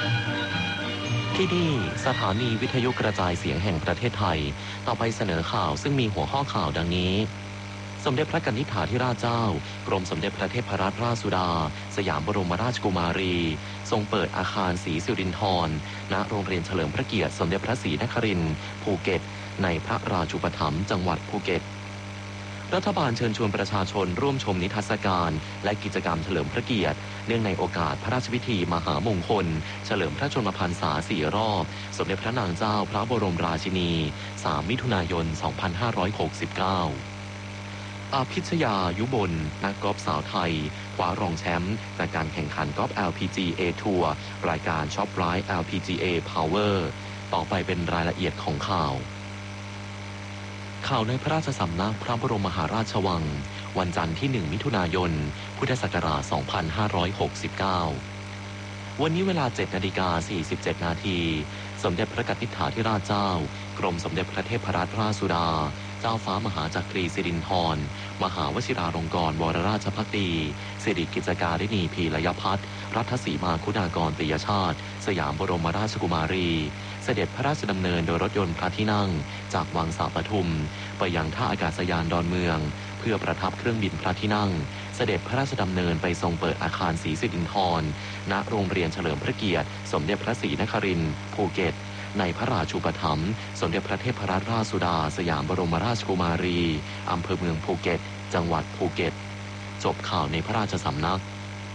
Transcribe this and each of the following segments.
ที่นี่สถานีวิทยุกระจายเสียงแห่งประเทศไทยต่อไปเสนอข่าวซึ่งมีหัวข้อข่าวดังนี้สมเด็จพระกนิษฐาธิราชเจ้ากรมสมเด็จพระเทพรัตนราชสุดาสยามบรมราชกุมารีทรงเปิดอาคารศรีสิรินธรณโรงเรียนเฉลิมพระเกียรติสมเด็จพระศรีนครินทร์ภูเก็ตในพระราชูปถัมภ์จังหวัดภูเก็ตรัฐบาลเชิญชวนประชาชนร่วมชมนิทรรศการและกิจกรรมเฉลิมพระเกียรติเนื่องในโอกาสพระราชพิธีมหามงคลเฉลิมพระชนมพรรษา4 รอบสมเด็จพระนางเจ้าพระบรมราชินี3 มิถุนายน 2569 อาภิชยายุบลนักกอล์ฟสาวไทยคว้ารองแชมป์จากการแข่งขันกอล์ฟ LPGA ทัวร์รายการช็อปไลท์ LPGA Power ต่อไปเป็นรายละเอียดของข่าวในพระราชสำนักพระบรมมหาราชวังวันจันทร์ที่ 1 มิถุนายน พุทธศักราช 2569 วันนี้เวลา 7:47 นาทีสมเด็จพระกนิษฐาธิราชเจ้ากรมสมเด็จพระเทพรัตนราชสุดาเจ้าฟ้ามหาจักรีสิรินธรมหาวชิราลงกรณ์วรราชภักดีสิริกิจการิณีพีรยพัฒน์รัฐสีมาคุณากรปิยชาติสยามบรมราชกุมารีเสด็จพระราชดำเนินโดยรถยนต์พระที่นั่งจากวังสาปทุมไปยังท่าอากาศยานดอนเมืองเพื่อประทับเครื่องบินพระที่นั่งเสด็จพระราชดำเนินไปทรงเปิดอาคารศรีสิรินธรณโรงเรียนเฉลิมพระเกียรติสมเด็จพระศรีนครินทร์ภูเก็ตในพระราชูปถัมภ์สมเด็จพระเทพรัตนราชสุดาสยามบรมราชกุมารีอำเภอเมืองภูเก็ตจังหวัดภูเก็ตจบข่าวในพระราชสำนัก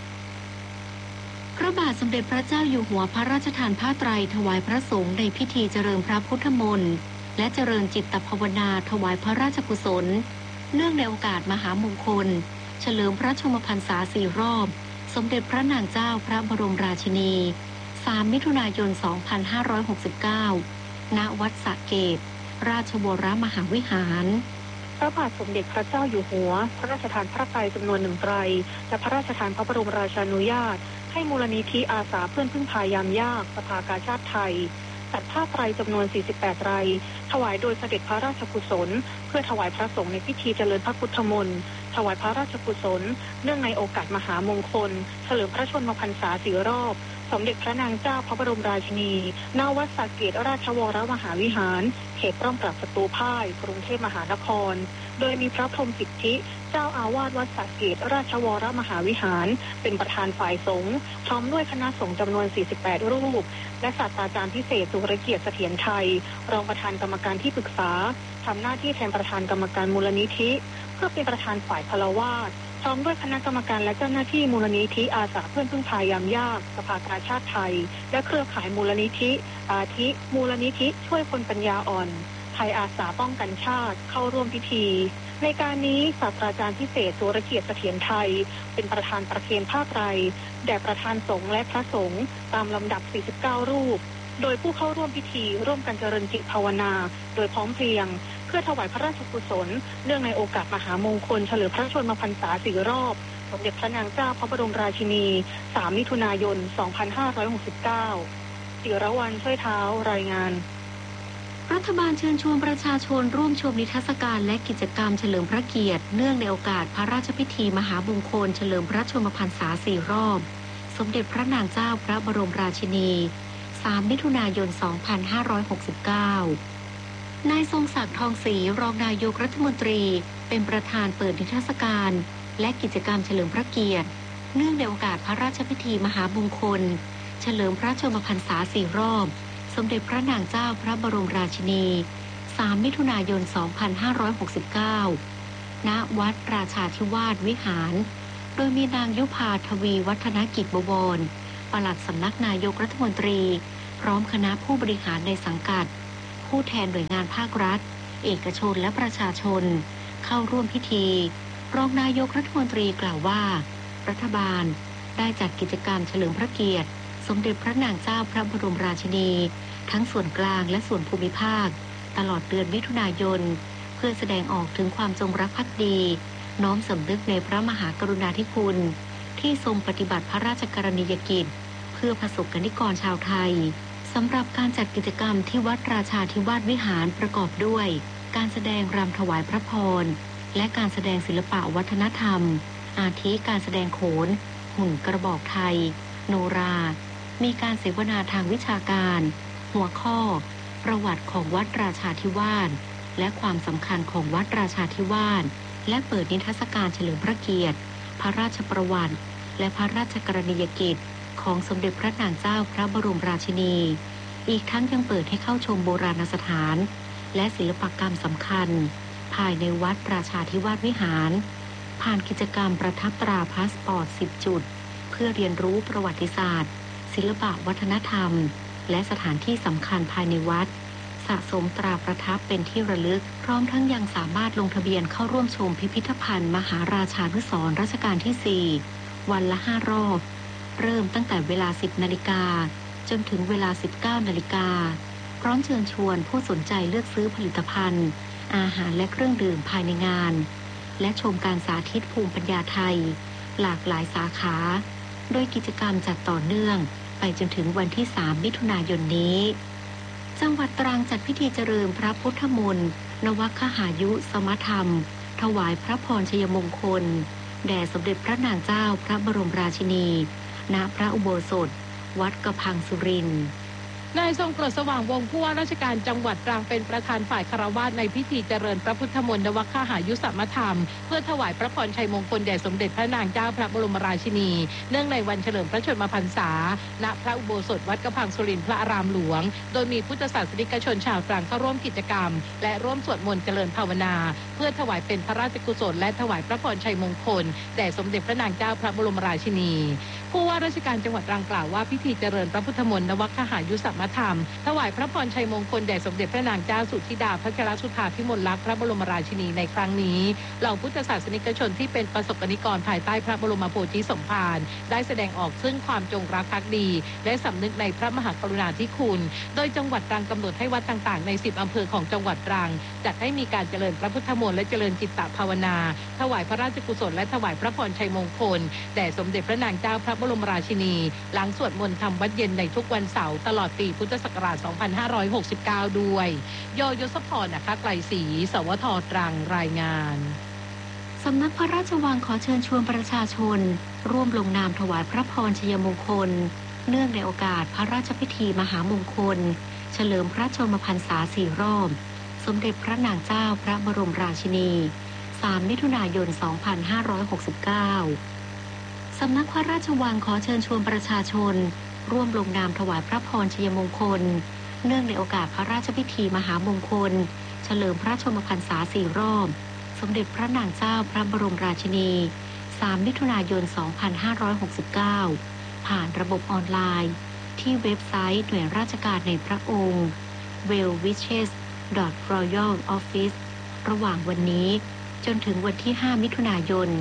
พระบาทสมเด็จพระเจ้าอยู่หัวพระราชทานผ้าไตรถวายพระสงฆ์ในพิธีเจริญพระพุทธมนต์และเจริญจิตภาวนาถวายพระราชกุศลเนื่องในโอกาสมหามงคลเฉลิมพระชนมพรรษา4 รอบสมเด็จพระนางเจ้าพระบรมราชินี3 มิถุนายน 2569 ณ วัดสระเกตราชวรมหาวิหารพระบาทสมเด็จพระเจ้าอยู่หัวพระราชทานผ้าไตรจำนวน1 ไตรและพระราชทานพระบรมราชานุญาตให้มูลนิธิอาสาเพื่อนพึ่งพายามยากสภากาชาดไทยจัดผ้าไตรจำนวน48 ไตรถวายโดยเสด็จพระราชกุศลเพื่อถวายพระสงฆ์ในพิธีเจริญพระพุทธมนต์ถวายพระราชกุศลเนื่องในโอกาสมหามงคลเฉลิมพระชนมพรรษา4 รอบสมเด็จพระนางเจ้าพระบรมราชินีณ วัดสระเกตราชวรมหาวิหารเขตป้อมปราบศัตรูพ่ายกรุงเทพมหานครโดยมีพระพรหมสิทธิเจ้าอาวาสวัดสระเกตราชวรมหาวิหารเป็นประธานฝ่ายสงฆ์พร้อมด้วยคณะสงฆ์จำนวน48 รูปและศาสตราจารย์พิเศษสุรเกียรติเสถียรไทยรองประธานกรรมการที่ปรึกษาทำหน้าที่แทนประธานกรรมการมูลนิธิเพื่อเป็นประธานฝ่ายฆราวาสพร้อมด้วยคณะกรรมการและเจ้าหน้าที่มูลนิธิอาสาเพื่อนพึ่งพายามยากสภากาชาดไทยและเครือข่ายมูลนิธิอาทิมูลนิธิช่วยคนปัญญาอ่อนไทยอาสาป้องกันชาติเข้าร่วมพิธีในการนี้ศาสตราจารย์พิเศษสุรเกียรติเสถียรไทยเป็นประธานประเคนผ้าไตรแด่ประธานสงฆ์และพระสงฆ์ตามลำดับ49 รูปโดยผู้เข้าร่วมพิธีร่วมกันเจริญจิตภาวนาโดยพร้อมเพรียงเพื่อถวายพระราชกุศลเนื่องในโอกาสมหามงคลเฉลิมพระชนมพรรษา4 รอบสมเด็จพระนางเจ้าพระบรมราชินี3 มิถุนายน 2569 ศิรวรรณช่วยเท้ารายงานรัฐบาลเชิญชวนประชาชนร่วมชมนิทรรศการและกิจกรรมเฉลิมพระเกียรติเนื่องในโอกาสพระราชพิธีมหามงคลเฉลิมพระชนมพรรษา4 รอบสมเด็จพระนางเจ้าพระบรมราชินี3 มิถุนายน 2569 นายทรงศักดิ์ทองศรีรองนายกรัฐมนตรีเป็นประธานเปิดนิทรรศการและกิจกรรมเฉลิมพระเกียรติเนื่องในโอกาสพระราชพิธีมหามงคลเฉลิมพระชนมพรรษา4 รอบสมเด็จพระนางเจ้าพระบรมราชินี3 มิถุนายน 2569 ณ วัดราชาธิวาสวิหารโดยมีนางยุพาทวีวัฒนกิจบวรปลัดสำนักนายกรัฐมนตรีพร้อมคณะผู้บริหารในสังกัดผู้แทนหน่วยงานภาครัฐเอกชนและประชาชนเข้าร่วมพิธีรองนายกรัฐมนตรีกล่าวว่ารัฐบาลได้จัดกิจกรรมเฉลิมพระเกียรติสมเด็จพระนางเจ้าพระบรมราชินีทั้งส่วนกลางและส่วนภูมิภาคตลอดเดือนมิถุนายนเพื่อแสดงออกถึงความจงรักภักดีน้อมสำนึกในพระมหากรุณาธิคุณที่ทรงปฏิบัติพระราชกรณียกิจเพื่อประสบกนิกรชาวไทยสำหรับการจัดกิจกรรมที่วัดราชาธิวาสวิหารประกอบด้วยการแสดงรำถวายพระพรและการแสดงศิลปะวัฒนธรรมอาทิการแสดงโขนหุ่นกระบอกไทยโนรามีการเสวนาทางวิชาการหัวข้อประวัติของวัดราชาธิวาสและความสำคัญของวัดราชาธิวาสและเปิดนิทรรศการเฉลิมพระเกียรติพระราชประวัติและพระราชกรณียกิจของสมเด็จพระนางเจ้าพระบรมราชินีอีกทั้งยังเปิดให้เข้าชมโบราณสถานและศิลปกรรมสำคัญภายในวัดราชาธิวาสวิหารผ่านกิจกรรมประทับตราพาสปอร์ต 10 จุดเพื่อเรียนรู้ประวัติศาสตร์ศิลปะวัฒนธรรมและสถานที่สำคัญภายในวัดสะสมตราประทับเป็นที่ระลึกพร้อมทั้งยังสามารถลงทะเบียนเข้าร่วมชมพิพิธภัณฑ์มหาราชานุสรณ์รัชกาลที่ 4 วันละ 5 รอบเริ่มตั้งแต่เวลา 10 นาฬิกาจนถึงเวลา 19 นาฬิกาพร้อมเชิญชวนผู้สนใจเลือกซื้อผลิตภัณฑ์อาหารและเครื่องดื่มภายในงานและชมการสาธิตภูมิปัญญาไทยหลากหลายสาขาโดยกิจกรรมจัดต่อเนื่องไปจนถึงวันที่ 3 มิถุนายนนี้จังหวัดตรังจัดพิธีเจริญพระพุทธมนต์นวคหายุสมธรรมถวายพระพรชัยมงคลแด่สมเด็จพระนางเจ้าพระบรมราชินีณพระอุโบสถวัดกระพังสุรินทร์นายทรงกรดสว่างวงศ์ผู้ว่าราชการจังหวัดตรังเป็นประธานฝ่ายคฤหัสถ์ในพิธีเจริญพระพุทธมนต์นวคหายุสมธรรมเพื่อถวายพระพรชัยมงคลแด่สมเด็จพระนางเจ้าพระบรมราชินีเนื่องในวันเฉลิมพระชนมพรรษาณพระอุโบสถวัดกระพังสุรินทร์พระอารามหลวงโดยมีพุทธศาสนิกชนชาวตรังเข้าร่วมกิจกรรมและร่วมสวดมนต์เจริญภาวนาเพื่อถวายเป็นพระราชกุศลและถวายพระพรชัยมงคลแด่สมเด็จพระนางเจ้าพระบรมราชินีผู้ว่าราชการจังหวัดตรังกล่าวว่าพิธีเจริญพระพุทธมนต์นวคหายุสมธรรมถวายพระพรชัยมงคลแด่สมเด็จพระนางเจ้าสุธิดาพัชรสุธาภิมลลักษณ์พระบรมราชินีในครั้งนี้เหล่าพุทธศาสนิกชนที่เป็นประสบนิกรภายใต้พระบรมโพธิสมภารได้แสดงออกซึ่งความจงรักภักดีและสำนึกในพระมหากรุณาธิคุณโดยจังหวัดตรังกำหนดให้วัดต่างๆใน10อำเภอของจังหวัดตรังจัดให้มีการเจริญพระพุทธมนต์และเจริญจิตตภาวนาถวายพระราชกุศลและถวายพระพรชัยมงคลแด่สมเด็จพระนางเจ้าพระบรมราชินีหลังสวดมนต์ทำวัดเย็นในทุกวันเสาร์ตลอดปีพุทธศักราช 2569 ด้วยยศพรนะคะไกลศรีสวท.ตรังรายงานสำนักพระราชวังขอเชิญชวนประชาชนร่วมลงนามถวายพระพรชัยมงคลเนื่องในโอกาสพระราชพิธีมหามงคลเฉลิมพระชนมพรรษา 4 รอบสมเด็จพระนางเจ้าพระบรมราชินี 3 มิถุนายน 2569 สำนักพระราชวังขอเชิญชวนประชาชนร่วมลงนามถวายพระพรชัยมงคลเนื่องในโอกาสพระราชพิธีมหามงคลเฉลิมพระชนมพรรษา 4 รอบสมเด็จพระนางเจ้าพระบรมราชินี 3 มิถุนายน 2569 ผ่านระบบออนไลน์ที่เว็บไซต์หน่วยราชการในพระองค์ wellwishes.royaloffice ระหว่างวันนี้จนถึงวันที่ 5 มิถุนายน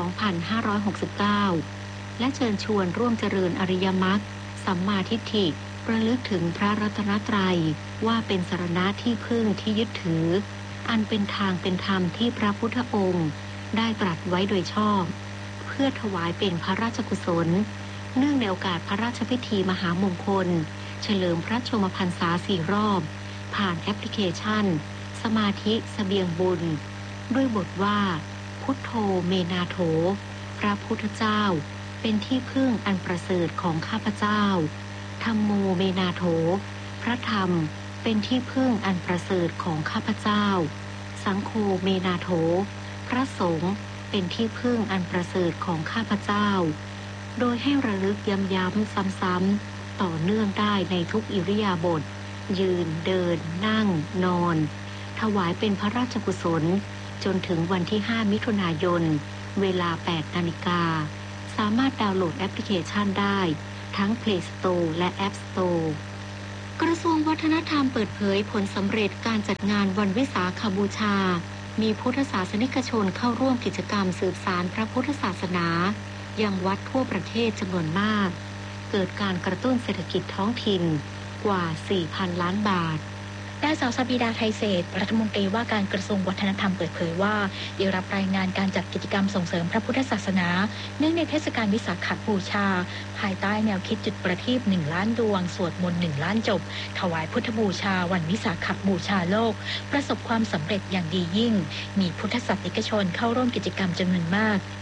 2569 และเชิญชวนร่วมเจริญอริยมรรคสัมมาทิฏฐิระลึกถึงพระรัตนตรัยว่าเป็นสรณะที่พึ่งที่ยึดถืออันเป็นทางเป็นธรรมที่พระพุทธองค์ได้ตรัสไว้โดยชอบเพื่อถวายเป็นพระราชกุศลเนื่องในโอกาสพระราชพิธีมหามงคลเฉลิมพระชนมพรรษา 4 รอบผ่านแอปพลิเคชันสมาธิเสบียงบุญด้วยบทว่าพุทโธเมนาโถพระพุทธเจ้าเป็นที่พึ่งอันประเสริฐของข้าพเจ้าธัมโมเมนาโถพระธรรมเป็นที่พึ่งอันประเสริฐของข้าพเจ้าสังโฆเมนาโถพระสงฆ์เป็นที่พึ่งอันประเสริฐของข้าพเจ้าโดยให้ระลึกย้ำๆซ้ำๆต่อเนื่องได้ในทุกอิริยาบถยืนเดินนั่งนอนถวายเป็นพระราชกุศลจนถึงวันที่ 5 มิถุนายนเวลา 8 นาฬิกาสามารถดาวน์โหลดแอปพลิเคชันได้ทั้ง Play Store และ App Store กระทรวงวัฒนธรรมเปิดเผยผลสำเร็จการจัดงานวันวิสาขบูชามีพุทธศาสนิกชนเข้าร่วมกิจกรรมสืบสานพระพุทธศาสนายังวัดทั่วประเทศจำนวนมากเกิดการกระตุ้นเศรษฐกิจท้องถิ่นกว่า 4,000 ล้านบาทนางสาวสบิดาไทยเศรษฐ์รัฐมนตรีว่าการกระทรวงวัฒนธรรมเปิดเผยว่าได้รับรายงานการจัดกิจกรรมส่งเสริมพระพุทธศาสนาเนื่องในเทศกาลวิสาขบูชาภายใต้แนวคิดจุดประทีป1 ล้านดวงสวดมนต์1 ล้านจบถวายพุทธบูชาวันวิสาขบูชาโลกประสบความสำเร็จอย่างดียิ่งมีพุทธศาสนิกชนเข้าร่วมกิจกรรมจำนวนมาก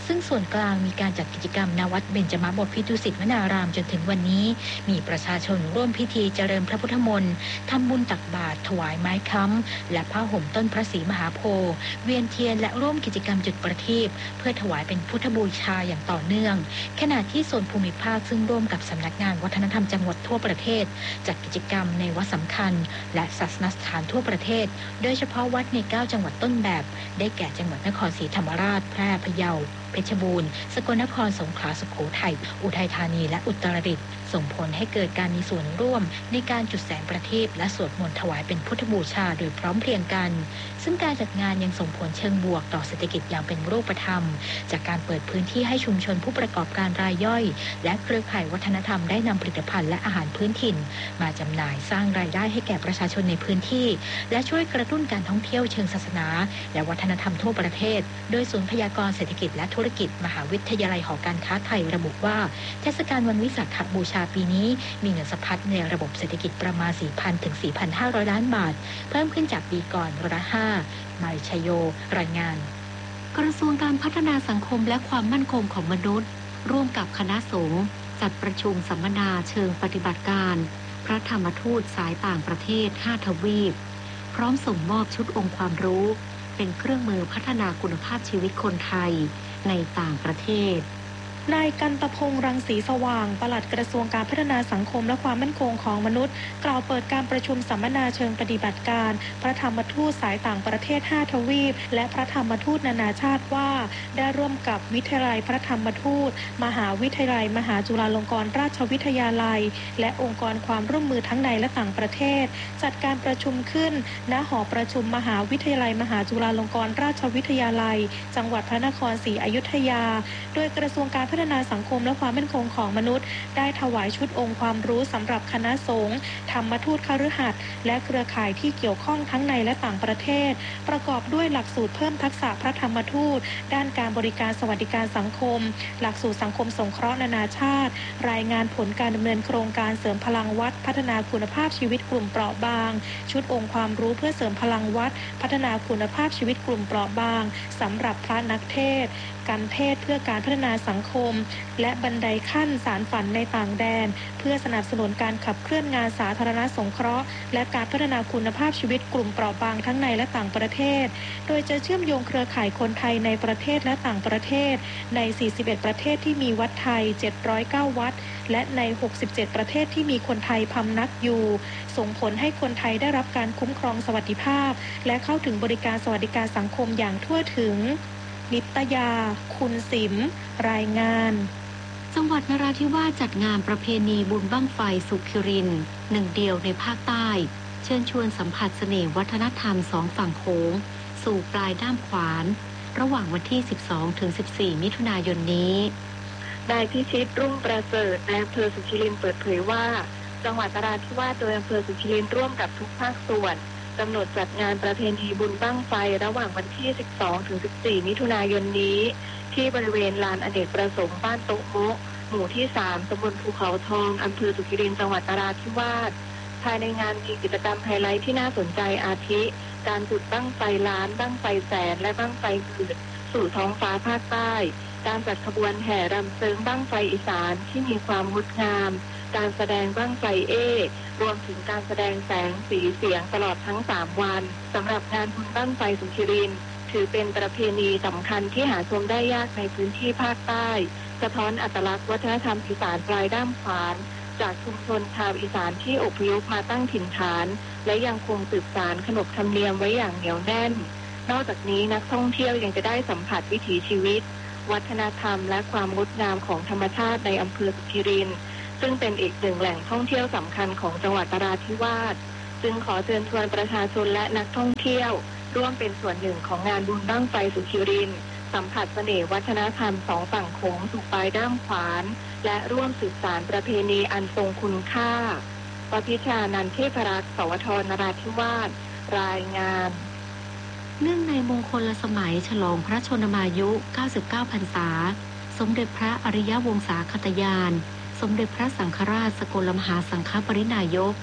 ซึ่งส่วนกลางมีการจัดกิจกรรมณวัดเบญจมบพิตรดุสิตวนารามจนถึงวันนี้มีประชาชนร่วมพิธีเจริญพระพุทธมนต์ทำบุญตักบาตรถวายไม้ค้ำและผ้าห่มต้นพระศรีมหาโพธิ์เวียนเทียนและร่วมกิจกรรมจุดประทีปเพื่อถวายเป็นพุทธบูชาอย่างต่อเนื่องขณะที่ส่วนภูมิภาคซึ่งร่วมกับสำนักงานวัฒนธรรมจังหวัดทั่วประเทศจัดกิจกรรมในวัดสำคัญและศาสนสถานทั่วประเทศโดยเฉพาะวัดใน9จังหวัดต้นแบบได้แก่จังหวัดนครศรีธรรมราชแพร่พะเยาเพชรบูรณ์สกลนครสงขลาสุโขทัยอุทัยธานีและอุตรดิตถ์ส่งผลให้เกิดการมีส่วนร่วมในการจุดแสงประทีปและสวดมนต์ถวายเป็นพุทธบูชาโดยพร้อมเพรียงกันซึ่งการจัดงานยังส่งผลเชิงบวกต่อเศรษฐกิจอย่างเป็นรูปธรรมจากการเปิดพื้นที่ให้ชุมชนผู้ประกอบการรายย่อยและเครือข่ายวัฒนธรรมได้นำผลิตภัณฑ์และอาหารพื้นถิ่นมาจำหน่ายสร้างรายได้ให้แก่ประชาชนในพื้นที่และช่วยกระตุ้นการท่องเที่ยวเชิงศาสนาและวัฒนธรรมทั่วประเทศโดยศูนย์พยากรณ์เศรษฐกิจและธุรกิจมหาวิทยาลัยหอการค้าไทยระบุว่าเทศกาลวันวิสาขบูชาปีนี้มีเงินสะพัดในระบบเศรษฐกิจประมาณ 4,000 ถึง 4,500 ล้านบาทเพิ่มขึ้นจากปีก่อนร้อยละ 5 มาริชโยรายงานกระทรวงการพัฒนาสังคมและความมั่นคงของมนุษย์ร่วมกับคณะสงฆ์จัดประชุมสัมมนาเชิงปฏิบัติการพระธรรมทูตสายต่างประเทศ5ทวีปพร้อมส่งมอบชุดองค์ความรู้เป็นเครื่องมือพัฒนาคุณภาพชีวิตคนไทยในต่างประเทศนายกันตพงษ์รังสีสว่างปลัดกระทรวงการพัฒนาสังคมและความมั่นคงของมนุษย์กล่าวเปิดการประชุมสัมมนาเชิงปฏิบัติการพระธรรมทูตสายต่างประเทศ5ทวีปและพระธรรมทูตนานาชาติว่าได้ร่วมกับวิทยาลัยพระธรรมทูตมหาวิทยาลัยมหาจุฬาลงกรณราชวิทยาลัยและองค์กรความร่วมมือทั้งในและต่างประเทศจัดการประชุมขึ้นณหอประชุมมหาวิทยาลัยมหาจุฬาลงกรณราชวิทยาลัยจังหวัดพระนครศรีอยุธยาโดยกระทรวงการพัฒนาสังคมและความมั่นคงของมนุษย์ได้ถวายชุดองค์ความรู้สำหรับคณะสงฆ์ธรรมทูตคฤหัสถ์และเครือข่ายที่เกี่ยวข้องทั้งในและต่างประเทศประกอบด้วยหลักสูตรเพิ่มทักษะพระธรรมทูตด้านการบริการสวัสดิการสังคมหลักสูตรสังคมสงเคราะห์นานาชาติรายงานผลการดำเนินโครงการเสริมพลังวัดพัฒนาคุณภาพชีวิตกลุ่มเปราะบางชุดองค์ความรู้เพื่อเสริมพลังวัดพัฒนาคุณภาพชีวิตกลุ่มเปราะบางสำหรับพระนักเทศน์การเทศเพื่อการพัฒนาสังคมและบันไดขั้นสารฝันในต่างแดนเพื่อสนับสนุนการขับเคลื่อนงานสาธารณสงเคราะห์และการพัฒนาคุณภาพชีวิตกลุ่มเปราะบางทั้งในและต่างประเทศโดยจะเชื่อมโยงเครือข่ายคนไทยในประเทศและต่างประเทศใน41ประเทศที่มีวัดไทย709วัดและใน67ประเทศที่มีคนไทยพำนักอยู่ส่งผลให้คนไทยได้รับการคุ้มครองสวัสดิภาพและเข้าถึงบริการสวัสดิการสังคมอย่างทั่วถึงนิตยาคุณสิมรายงานจังหวัดนราธิวาสจัดงานประเพณีบุญบั้งไฟสุขิรินหนึ่งเดียวในภาคใต้เชิญชวนสัมผัสเสน่ห์วัฒนธรรม2ฝั่งโขงสู่ปลายด้ามขวานระหว่างวันที่ 12-14 มิถุนายนนี้นายพิชิตรุ่งประเสริฐนายอำเภอสุขิรินเปิดเผยว่าจังหวัดนราธิวาสโดยอำเภอสุขิรินร่วมกับทุกภาคส่วนกำหนดจัดงานประเพณีบุญบั้งไฟระหว่างวันที่ 12-14 มิถุนายนนี้ที่บริเวณลานอเนกประสงค์บ้านโต๊ะโมะหมู่ที่ 3 ตำบลภูเขาทองอำเภอสุขิรินจังหวัดนราธิวาสภายในงานมีกิจกรรมไฮไลท์ที่น่าสนใจอาทิการจุดบั้งไฟล้านบั้งไฟแสนและบั้งไฟหมื่นสู่ท้องฟ้าภาคใต้การจัดขบวนแห่รำเซิงบั้งไฟอีสานที่มีความงดงามการแสดงบั้งไฟรวมถึงการแสดงแสงสีเสียงตลอดทั้ง3วันสำหรับงานบุญบั้งไฟสุขิรินถือเป็นประเพณีสำคัญที่หาชมได้ยากในพื้นที่ภาคใต้สะท้อนอัตลักษณ์วัฒนธรรมอีสานปลายด้ามขวานจากชุมชนชาวอีสานที่อพยพมาตั้งถิ่นฐานและยังคงสืบสานขนบธรรมเนียมไว้อย่างเหนียวแน่นนอกจากนี้นักท่องเที่ยวยังจะได้สัมผัสวิถีชีวิตวัฒนธรรมและความงดงามของธรรมชาติในอำเภอสุขิรินซึ่งเป็นอีกหนึ่งแหล่งท่องเที่ยวสำคัญของจังหวัดนราธิวาสจึงขอเชิญชวนประชาชนและนักท่องเที่ยวร่วมเป็นส่วนหนึ่งของงานบุญบั้งไฟสุขิรินสัมผัสเสน่ห์วัฒนธรรม2ฝั่งโขงสู่ปลายด้ามขวานและร่วมสืบสานประเพณีอันทรงคุณค่าปพิชานันท์เทพรักษ์สวท นราธิวาสรายงานเนื่องในมงคลสมัยฉลองพระชนมายุ99พรรษาสมเด็จพระอริยวงศาคตยานสมเด็จพระสังฆราชสกลมหาสังฆปรินายก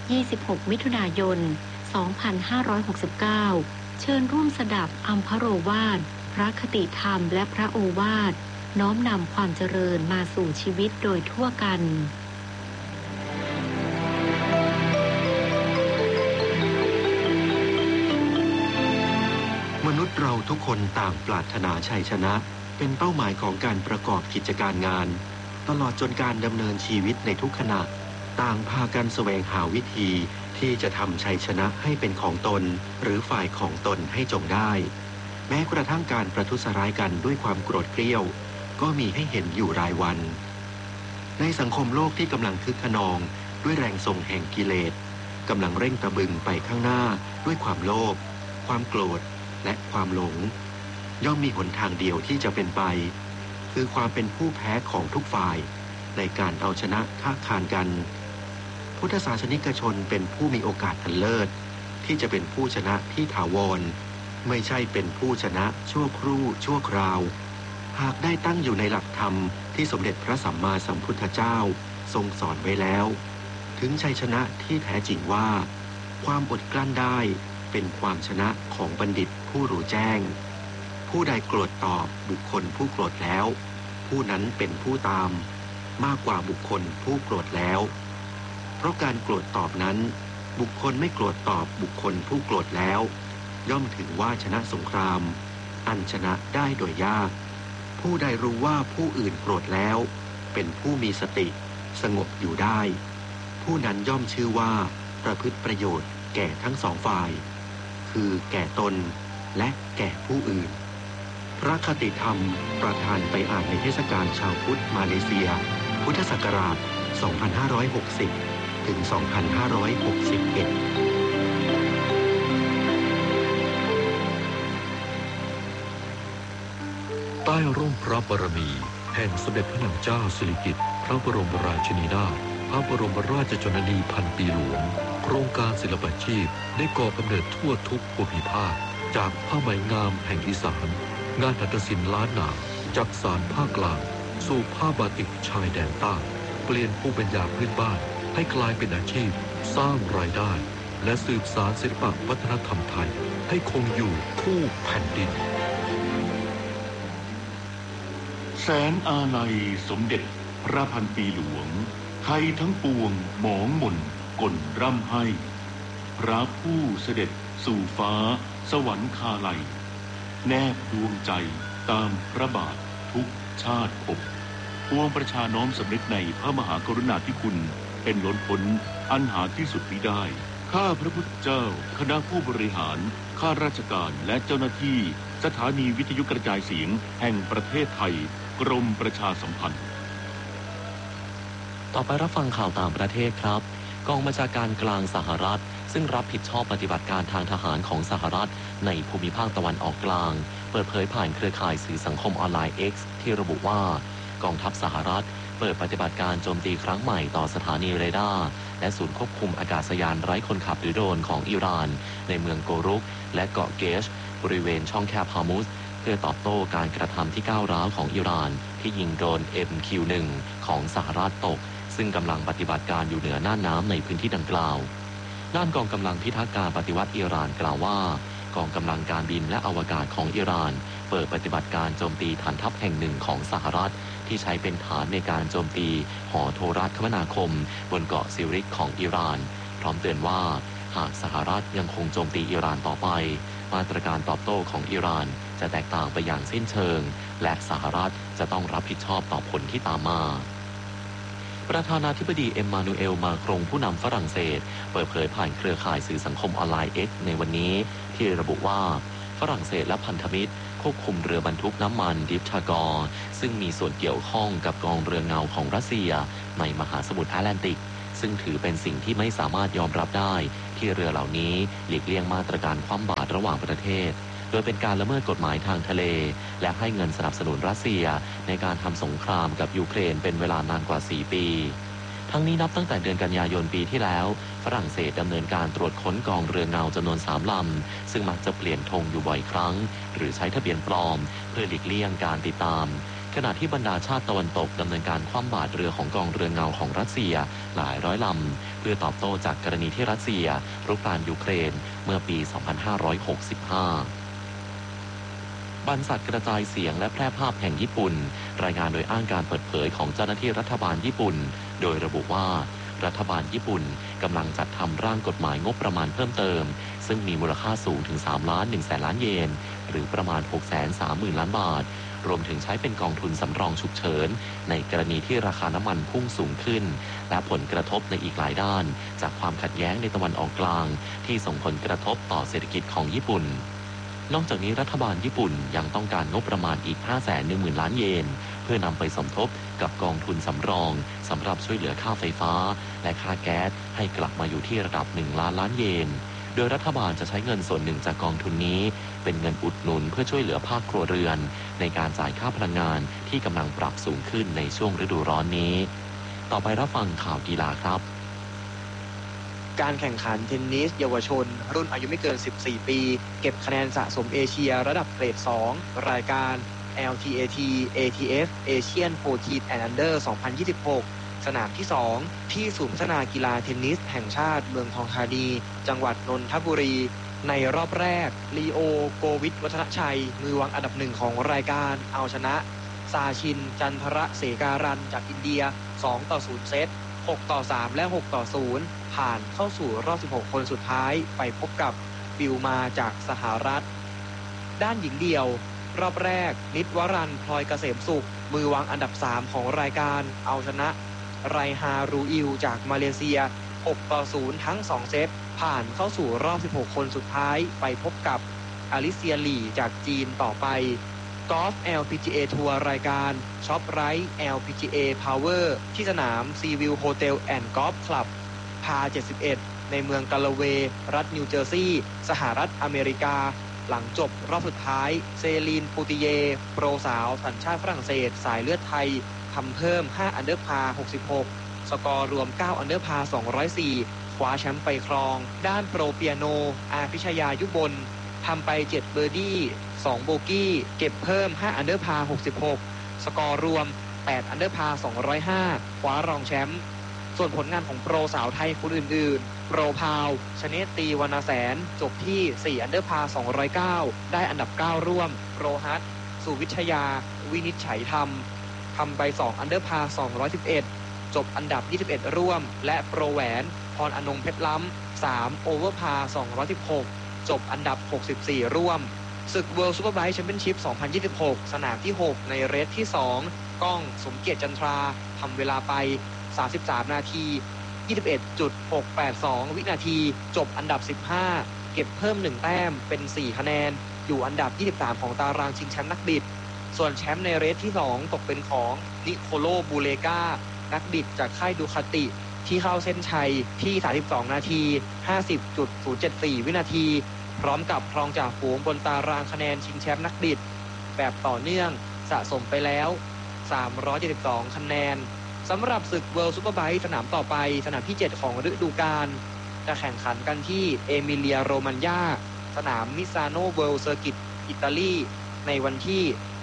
26มิถุนายน2569เชิญร่วมสดับอัมพโรวาทพระคติธรรมและพระโอวาทน้อมนำความเจริญมาสู่ชีวิตโดยทั่วกันมนุษย์เราทุกคนต่างปรารถนาชัยชนะเป็นเป้าหมายของการประกอบกิจการงานตลอดจนการดำเนินชีวิตในทุกขณะต่างพากันแสวงหาวิธีที่จะทำชัยชนะให้เป็นของตนหรือฝ่ายของตนให้จงได้แม้กระทั่งการประทุษร้ายกันด้วยความโกรธเกรี้ยวก็มีให้เห็นอยู่รายวันในสังคมโลกที่กำลังคึกขนองด้วยแรงส่งแห่งกิเลสกำลังเร่งตะบึงไปข้างหน้าด้วยความโลภความโกรธและความหลงย่อมมีหนทางเดียวที่จะเป็นไปคือความเป็นผู้แพ้ของทุกฝ่ายในการเอาชนะค้าคานกันพุทธศาสนิกชนเป็นผู้มีโอกาสอันเลิศที่จะเป็นผู้ชนะที่ถาวรไม่ใช่เป็นผู้ชนะชั่วครู่ชั่วคราวหากได้ตั้งอยู่ในหลักธรรมที่สมเด็จพระสัมมาสัมพุทธเจ้าทรงสอนไว้แล้วถึงชัยชนะที่แท้จริงว่าความอดกลั้นได้เป็นความชนะของบัณฑิตผู้รู้แจ้งผู้ใดโกรธตอบบุคคลผู้โกรธแล้วผู้นั้นเป็นผู้ตามมากกว่าบุคคลผู้โกรธแล้วเพราะการโกรธตอบนั้นบุคคลไม่โกรธตอบบุคคลผู้โกรธแล้วย่อมถือว่าชนะสงครามอันชนะได้โดยยากผู้ใดรู้ว่าผู้อื่นโกรธแล้วเป็นผู้มีสติสงบอยู่ได้ผู้นั้นย่อมชื่อว่าประพฤติประโยชน์แก่ทั้งสองฝ่ายคือแก่ตนและแก่ผู้อื่นพระคติธรรมประทานไปอ่านในเทศกาลชาวพุทธมาเลเซียพุทธศักราช 2560 ถึง 2561 ใต้ร่มพระบารมีแห่งสมเด็จพระนางเจ้าสิริกิติ์พระบรมราชินีนาถพระบรมราชชนนีพันปีหลวงโครงการศิลปาชีพได้ก่อกำเนิดทั่วทุกภูมิภาคจากผ้าไหมงามแห่งอีสานงานหัตถศิลป์ล้านนาจากสานภาคกลางสู่ผ้าบาติกชายแดนใต้เปลี่ยนภูมิปัญญาพื้นบ้านให้กลายเป็นอาชีพสร้างรายได้และสืบสานศิลปวัฒนธรรมไทยให้คงอยู่คู่แผ่นดินแสนอาลัยสมเด็จพระพันปีหลวงไทยทั้งปวงหมองหม่นก่นร่ำให้พระผู้เสด็จสู่ฟ้าสวรรคาลัยแนบดวงใจตามพระบาททุกชาติภพปวงประชาน้อมสำนึกในพระมหากรุณาธิคุณเป็นล้นพ้นอันหาที่สุดมิได้ข้าพระพุทธเจ้าคณะผู้บริหารข้าราชการและเจ้าหน้าที่สถานีวิทยุกระจายเสียงแห่งประเทศไทยกรมประชาสัมพันธ์ต่อไปรับฟังข่าวต่างประเทศครับกองบัญชาการกลางสหรัฐซึ่งรับผิดชอบปฏิบัติการทางทหารของสหรัฐในภูมิภาคตะวันออกกลางเปิดเผยผ่านเครือข่ายสื่อสังคมออนไลน์ X ที่ระบุว่ากองทัพสหรัฐเปิดปฏิบัติการโจมตีครั้งใหม่ต่อสถานีเรดาร์และศูนย์ควบคุมอากาศยานไร้คนขับหรือโดรนของอิหร่านในเมืองโกรุกและเกาะเกชบริเวณช่องแคบฮามุสเพื่อตอบโต้การกระทำที่ก้าวร้าวของอิหร่านที่ยิงโดรน MQ-1 ของสหรัฐตกซึ่งกำลังปฏิบัติการอยู่เหนือน่านน้ำในพื้นที่ดังกล่าวด้านกองกำลังพิทักษ์การปฏิวัติอิหร่านกล่าวว่ากองกำลังการบินและอวกาศของอิหร่านเปิดปฏิบัติการโจมตีฐานทัพแห่งหนึ่งของสหรัฐที่ใช้เป็นฐานในการโจมตีหอโทรคมนาคมบนเกาะซิริกของอิหร่านพร้อมเตือนว่าหากสหรัฐยังคงโจมตีอิหร่านต่อไปมาตรการตอบโต้ของอิหร่านจะแตกต่างไปอย่างสิ้นเชิงและสหรัฐจะต้องรับผิดชอบต่อผลที่ตามมาประธานาธิบดีเอ็มมานูเอลมาครงผู้นำฝรั่งเศสเปิดเผยผ่านเครือข่ายสื่อสังคมออนไลน์ X ในวันนี้ที่ระบุว่าฝรั่งเศสและพันธมิตรควบคุมเรือบรรทุกน้ำมันดิฟชากอร์ซึ่งมีส่วนเกี่ยวข้องกับกองเรือเงาของรัสเซียในมหาสมุทรแอตแลนติกซึ่งถือเป็นสิ่งที่ไม่สามารถยอมรับได้ที่เรือเหล่านี้หลีกเลี่ยงมาตรการคว่ำบาตรระหว่างประเทศโดยเป็นการละเมิดกฎหมายทางทะเลและให้เงินสนับสนุนรัสเซียในการทำสงครามกับยูเครนเป็นเวลานานกว่า4 ปีทั้งนี้นับตั้งแต่เดือนกันยายนปีที่แล้วฝรั่งเศสดำเนินการตรวจค้นกองเรือเงาจำนวน3 ลำซึ่งมักจะเปลี่ยนธงอยู่บ่อยครั้งหรือใช้ทะเบียนปลอมเพื่อหลีกเลี่ยงการติดตามขณะที่บรรดาชาติตะวันตกดำเนินการคว่ำบาตรเรือของกองเรือเงาของรัสเซียหลายร้อยลำเพื่อตอบโต้จากกรณีที่รัสเซียรุกรานยูเครนเมื่อปี 2565 บรรษัทกระจายเสียงและแพร่ภาพแห่งญี่ปุ่นรายงานโดยอ้างการเปิดเผยของเจ้าหน้าที่รัฐบาลญี่ปุ่นโดยระบุว่ารัฐบาลญี่ปุ่นกำลังจัดทำร่างกฎหมายงบประมาณเพิ่มเติมซึ่งมีมูลค่าสูงถึง3 ล้าน1แสนล้านเยนหรือประมาณ 630,000 ล้านบาทรวมถึงใช้เป็นกองทุนสำรองฉุกเฉินในกรณีที่ราคาน้ำมันพุ่งสูงขึ้นและผลกระทบในอีกหลายด้านจากความขัดแย้งในตะวันออกกลางที่ส่งผลกระทบต่อเศรษฐกิจของญี่ปุ่นนอกจากนี้รัฐบาลญี่ปุ่นยังต้องการงบประมาณอีก 510,000 ล้านเยนเพื่อนำไปสมทบกับกองทุนสำรองสำหรับช่วยเหลือค่าไฟฟ้าและค่าแก๊สให้กลับมาอยู่ที่ระดับ1 ล้านล้านเยนโดยรัฐบาลจะใช้เงินส่วนหนึ่งจากกองทุนนี้เป็นเงินอุดหนุนเพื่อช่วยเหลือภาคครัวเรือนในการจ่ายค่าพลังงานที่กำลังปรับสูงขึ้นในช่วงฤดูร้อนนี้ต่อไปรับฟังข่าวกีฬาครับการแข่งขันเทนนิสเยาวชนรุ่นอายุไม่เกิน14ปีเก็บคะแนนสะสมเอเชียระดับเกรด2รายการ LTAT ATF Asian 14 and Under 2026 สนามที่2ที่ศูนย์พัฒนากีฬาเทนนิสแห่งชาติเมืองทองธานีจังหวัดนนทบุรีในรอบแรกลีโอโกวิทวัฒนชัยมือวางอันดับ1ของรายการเอาชนะซาชินจันทระเสการันจากอินเดีย2-0 เซต6-3 และ 6-0 ผ่านเข้าสู่รอบ16คนสุดท้ายไปพบกับบิลมาจากสหรัฐด้านหญิงเดี่ยวรอบแรกนิตวรันพลอยเกษมสุขมือวางอันดับ3ของรายการเอาชนะไรฮารูอิลจากมาเลเซีย6-0 ทั้ง2เซตผ่านเข้าสู่รอบ16คนสุดท้ายไปพบกับอลิเซียหลี่จากจีนต่อไปกอล์ฟ LPGA ทัวร์รายการช็อปไรท์ LPGA Power ที่สนาม Seaview Hotel and Golf Club พา 71 ในเมืองกาลาเวย์รัฐนิวเจอร์ซีย์สหรัฐอเมริกาหลังจบรอบสุดท้ายเซลีนปูติเยโปรสาวสัญชาติฝรั่งเศสสายเลือดไทยทำเพิ่ม5อันเดอร์พา66สกอร์รวม9อันเดอร์พา204คว้าแชมป์ไปครองด้านโปรเปียโนอาพิชยายุบลทำไป7เบอร์ดี้2โบกี้เก็บเพิ่ม5อันเดอร์พา66สกอร์รวม8อันเดอร์พา205คว้ารองแชมป์ส่วนผลงานของโปรสาวไทยคนอื่นๆโปรพาวชเนตตีวรรณแสนจบที่4อันเดอร์พา209ได้อันดับ9ร่วมโปรฮัทสุวิชยาวินิจฉัยธรรมทำไป2อันเดอร์พา211จบอันดับ21ร่วมและโปรแหวนพรอนงเพชรล้ำ3โอเวอร์พา216จบอันดับ64ร่วมศึก World Superbike Championship 2026 สนามที่6ในเรสที่2ก้องสมเกียรติจันทราทำเวลาไป33นาที 21.682 วินาทีจบอันดับ15เก็บเพิ่ม1แต้มเป็น4คะแนนอยู่อันดับ23ของตารางชิงแชมป์นักบิดส่วนแชมป์ในเรสที่2ตกเป็นของนิโคโลบูเลกานักบิดจากค่ายดูคาติที่เข้าเส้นชัยที่32นาที 50.074 วินาทีพร้อมกับครองจ่าฝูงบนตารางคะแนนชิงแชมป์นักบิดแบบต่อเนื่องสะสมไปแล้ว372คะแนนสำหรับศึก World Superbike สนามต่อไปสนามที่7ของฤดูกาลจะแข่งขันกันที่เอมิเลียโรมันญาสนามมิซาโนเวิลด์เซอร์กิตอิตาลีในวันที่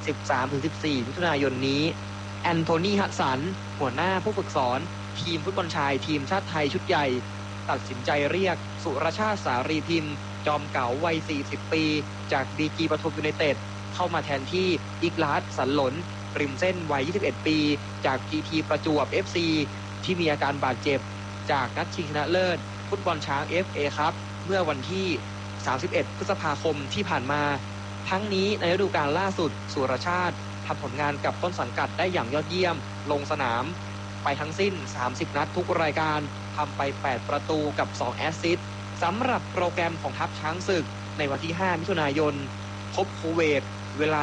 13-14 มิถุนายนนี้แอนโทนีฮัตสันหัวหน้าผู้ฝึกสอนทีมฟุตบอลชายทีมชาติไทยชุดใหญ่ตัดสินใจเรียกสุรชาติสารีพิมพ์จอมเก๋าวัย40ปีจากดีจีปทุมยูไนเต็ดเข้ามาแทนที่อิกลาสสันหลนริมเส้นวัย21ปีจาก GT ประจวบ FC ที่มีอาการบาดเจ็บจากนัดชิงชนะเลิศฟุตบอลช้าง FA ครับเมื่อวันที่31พฤษภาคมที่ผ่านมาทั้งนี้ในฤดูกาลล่าสุดสุรชาติทำผลงานกับต้นสังกัดได้อย่างยอดเยี่ยมลงสนามไปทั้งสิ้น30นัดทุกรายการทำไป8ประตูกับ2แอสซิสต์สำหรับโปรแกรมของทัพช้างศึกในวันที่5มิถุนายนพบคูเวตเวลา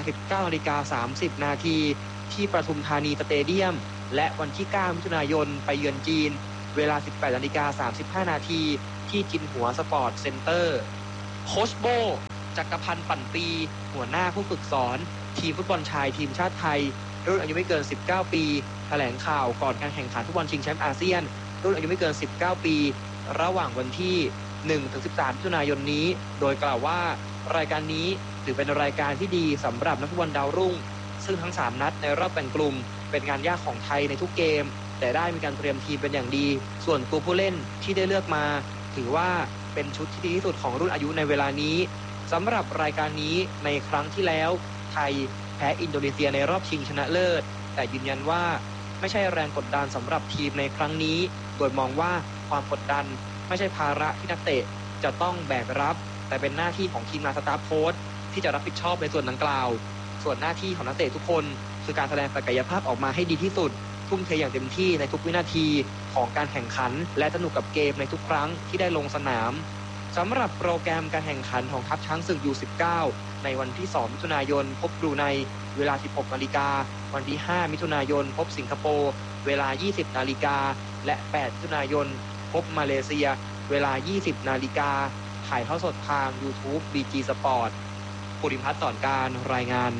19:30 นาทีที่ปทุมธานีสเตเดียมและวันที่9มิถุนายนไปเยือนจีนเวลา 18:35 นาทีที่จินหัวสปอร์ตเซ็นเตอร์โค้ชโบจักรพันธ์ปั่นปีหัวหน้าผู้ฝึกสอนทีมฟุตบอลชายทีมชาติไทยรุ่นอายุไม่เกิน19ปีแถลงข่าวก่อนการแข่งขันฟุตบอลชิงแชมป์อาเซียนรุ่นอายุไม่เกิน19ปีระหว่างวันที่ 1-13 มิถุนายนนี้โดยกล่าวว่ารายการนี้ถือเป็นรายการที่ดีสำหรับนักฟุตบอลดาวรุ่งซึ่งทั้ง3นัดในรอบแบ่งกลุ่มเป็นงานยากของไทยในทุกเกมแต่ได้มีการเตรียมทีมเป็นอย่างดีส่วนตัวผู้เล่นที่ได้เลือกมาถือว่าเป็นชุดที่ดีที่สุดของรุ่นอายุในเวลานี้สำหรับรายการนี้ในครั้งที่แล้วไทยแพ้อินโดนีเซียในรอบชิงชนะเลิศแต่ยืนยันว่าไม่ใช่แรงกดดันสำหรับทีมในครั้งนี้โดยมองว่าความกดดันไม่ใช่ภาระที่นักเตะจะต้องแบกรับแต่เป็นหน้าที่ของทีมงานสตาฟโค้ชที่จะรับผิดชอบในส่วนดังกล่าวส่วนหน้าที่ของนักเตะทุกคนคือการแสดงศักยภาพออกมาให้ดีที่สุดทุ่มเทอย่างเต็มที่ในทุกวินาทีของการแข่งขันและสนุกกับเกมในทุกครั้งที่ได้ลงสนามสำหรับโปรแกรมการแข่งขันของทัพช้างศึก U19 ในวันที่ 2 มิถุนายนพบบรูไนเวลา 16 นาฬิกาวันที่ 5 มิถุนายนพบสิงคโปร์เวลา 20 นาฬิกาและ 8 มิถุนายนพบมาเลเซียเวลา 20 นาฬิกาถ่ายทอดสดทาง YouTube BG Sport ภูริพัฒน์สอนการรายงาน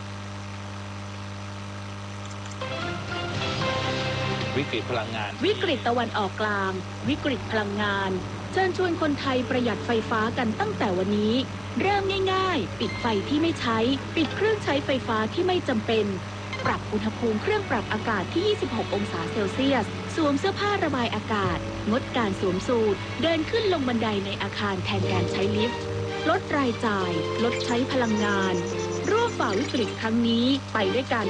วิกฤตพลังงานวิกฤตตะวันออกกลางวิกฤตพลังงานเชิญชวนคนไทยประหยัดไฟฟ้ากันตั้งแต่วันนี้เริ่มง่ายๆปิดไฟที่ไม่ใช้ปิดเครื่องใช้ไฟฟ้าที่ไม่จำเป็นปรับอุณหภูมิเครื่องปรับอากาศที่ 26 องศาเซลเซียสสวมเสื้อผ้าระบายอากาศงดการสวมสูทเดินขึ้นลงบันไดในอาคารแทนการใช้ลิฟต์ลดรายจ่ายลดใช้พลังงานร่วมฝ่าวิกฤตครั้งนี้ไปด้วยกัน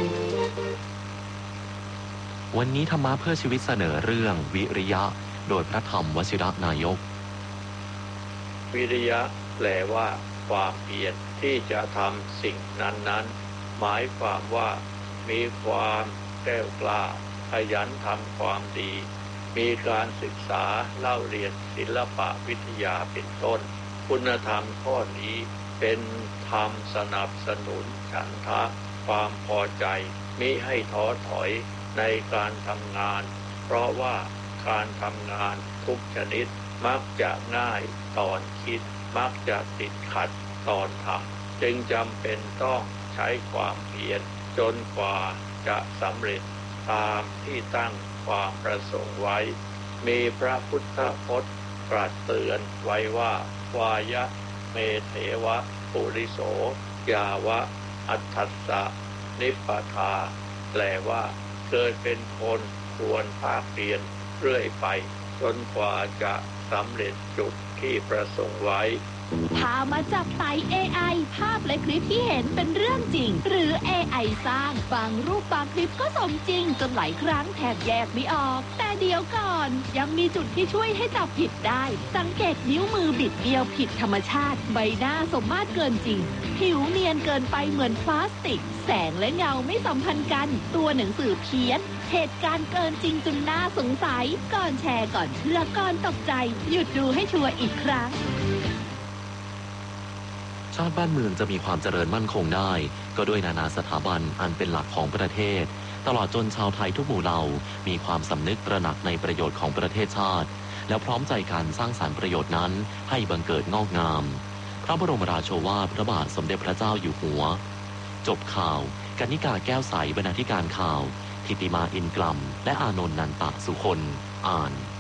วันนี้ธรรมะเพื่อชีวิตเสนอเรื่องวิริยะโดยพระธรรมวชิรนายกวิริยะแปลว่าความเพียรที่จะทำสิ่งนั้นๆหมายความว่ามีความแกล้วกล้าขยันทำความดีมีการศึกษาเล่าเรียนศิลปะวิทยาเป็นต้นคุณธรรมข้อนี้เป็นธรรมสนับสนุนฉันทะความพอใจมิให้ท้อถอยในการทำงานเพราะว่าการทำงานทุกชนิดมักจะง่ายตอนคิดมักจะติดขัดตอนทำจึงจำเป็นต้องใช้ความเพียรจนกว่าจะสำเร็จตามที่ตั้งความประสงค์ไว้มีพระพุทธพจน์ตรัสเตือนไว้ว่าวายะเมเถวะปุริโสยาวะอัตถัสสะนิพพทาแปลว่าเกิดเป็นคนควรภาคเพียรเรื่อยไปจนกว่าจะสำเร็จจุดที่ประสงค์ไว้พามาจับไต่ AI ภาพและคลิปที่เห็นเป็นเรื่องจริงหรือ AI สร้างบางรูปบางคลิปก็สมจริงจนหลายครั้งแทบแยกไม่ออกแต่เดี๋ยวก่อนยังมีจุดที่ช่วยให้จับผิดได้สังเกตนิ้วมือบิดเบี้ยวผิดธรรมชาติใบหน้าสมมาตรเกินจริงผิวเนียนเกินไปเหมือนพลาสติกแสงและเงาไม่สัมพันธ์กันตัวหนังสือเพี้ยนเหตุการณ์เกินจริงจนน่าสงสัยก่อนแชร์ก่อนเชื่อก่อนตกใจหยุดดูให้ชัวร์อีกครั้งชาติบ้านเมืองจะมีความเจริญมั่นคงได้ก็ด้วยนานาสถาบันอันเป็นหลักของประเทศตลอดจนชาวไทยทุกหมู่เหล่ามีความสำนึกตระหนักในประโยชน์ของประเทศชาติแล้วพร้อมใจกันสร้างสรรค์ประโยชน์นั้นให้บังเกิดงอกงามพระบรมราโชวาทพระบาทสมเด็จพระเจ้าอยู่หัวจบข่าวกนิกาแก้วใสบรรณาธิการข่าวธิติมาอินกลัมและอานนท์นันตะสุคนอ่าน